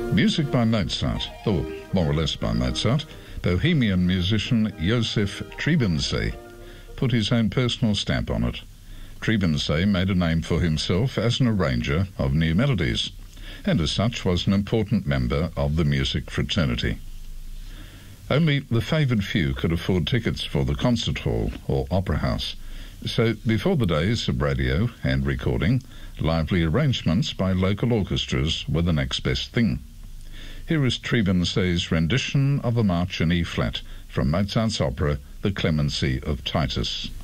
Music by Mozart, or more or less by Mozart, Bohemian musician Josef Trebensee put his own personal stamp on it. Trebensee made a name for himself as an arranger of new melodies, and as such was an important member of the music fraternity. Only the favoured few could afford tickets for the concert hall or opera house, so before the days of radio and recording, lively arrangements by local orchestras were the next best thing. Here is Trebensee's rendition of a march in E-flat from Mozart's opera The Clemency of Titus.